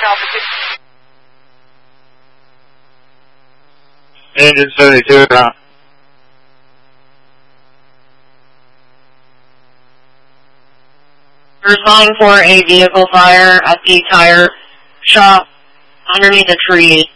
Engine 72 around. Responding for a vehicle fire at the tire shop underneath a tree.